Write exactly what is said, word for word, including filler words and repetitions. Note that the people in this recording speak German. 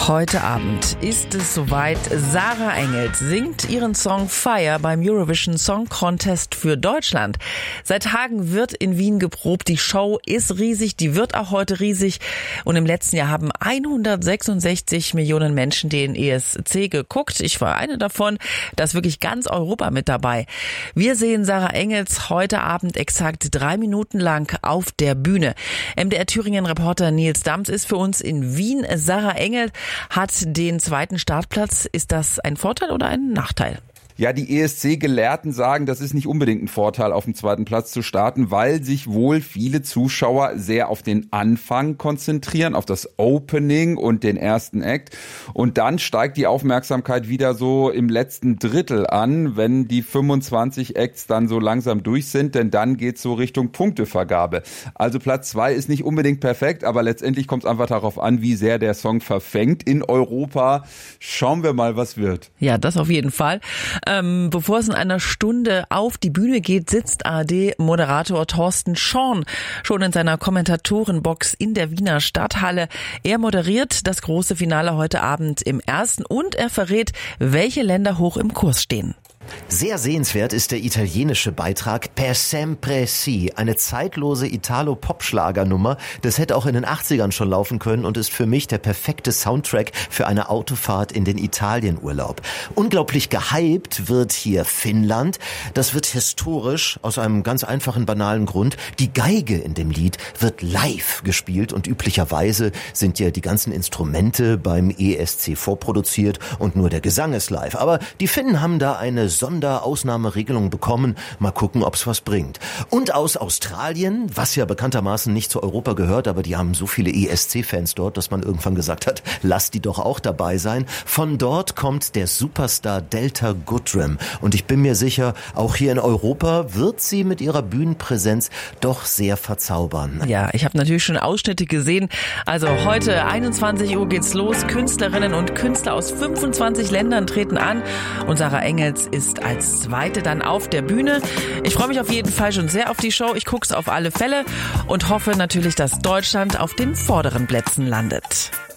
Heute Abend ist es soweit. Sarah Engels singt ihren Song Fire beim Eurovision Song Contest für Deutschland. Seit Tagen wird in Wien geprobt. Die Show ist riesig, die wird auch heute riesig. Und im letzten Jahr haben hundertsechsundsechzig Millionen Menschen den E S C geguckt. Ich war eine davon. Da ist wirklich ganz Europa mit dabei. Wir sehen Sarah Engels heute Abend exakt drei Minuten lang auf der Bühne. M D R Thüringen-Reporter Nils Dams ist für uns in Wien. Sarah Engels hat den zweiten Startplatz. Ist das ein Vorteil oder ein Nachteil? Ja, die E S C-Gelehrten sagen, das ist nicht unbedingt ein Vorteil, auf dem zweiten Platz zu starten, weil sich wohl viele Zuschauer sehr auf den Anfang konzentrieren, auf das Opening und den ersten Act. Und dann steigt die Aufmerksamkeit wieder so im letzten Drittel an, wenn die fünfundzwanzig Acts dann so langsam durch sind, denn dann geht's so Richtung Punktevergabe. Also Platz zwei ist nicht unbedingt perfekt, aber letztendlich kommt es einfach darauf an, wie sehr der Song verfängt in Europa. Schauen wir mal, was wird. Ja, das auf jeden Fall. Ähm, bevor es in einer Stunde auf die Bühne geht, sitzt A R D-Moderator Thorsten Schorn schon in seiner Kommentatorenbox in der Wiener Stadthalle. Er moderiert das große Finale heute Abend im ersten und er verrät, welche Länder hoch im Kurs stehen. Sehr sehenswert ist der italienische Beitrag Per sempre sì, eine zeitlose Italo-Pop-Schlagernummer. Das hätte auch in den achtzigern schon laufen können und ist für mich der perfekte Soundtrack für eine Autofahrt in den Italienurlaub. Unglaublich gehypt wird hier Finnland. Das wird historisch aus einem ganz einfachen, banalen Grund. Die Geige in dem Lied wird live gespielt und üblicherweise sind ja die ganzen Instrumente beim E S C vorproduziert und nur der Gesang ist live. Aber die Finnen haben da eine Sonderausnahmeregelung bekommen. Mal gucken, ob's was bringt. Und aus Australien, was ja bekanntermaßen nicht zu Europa gehört, aber die haben so viele E S C-Fans dort, dass man irgendwann gesagt hat, lass die doch auch dabei sein. Von dort kommt der Superstar Delta Goodrem. Und ich bin mir sicher, auch hier in Europa wird sie mit ihrer Bühnenpräsenz doch sehr verzaubern. Ja, ich habe natürlich schon Ausschnitte gesehen. Also heute einundzwanzig Uhr geht's los. Künstlerinnen und Künstler aus fünfundzwanzig Ländern treten an und Sarah Engels ist ist als Zweite dann auf der Bühne. Ich freue mich auf jeden Fall schon sehr auf die Show. Ich gucke es auf alle Fälle und hoffe natürlich, dass Deutschland auf den vorderen Plätzen landet.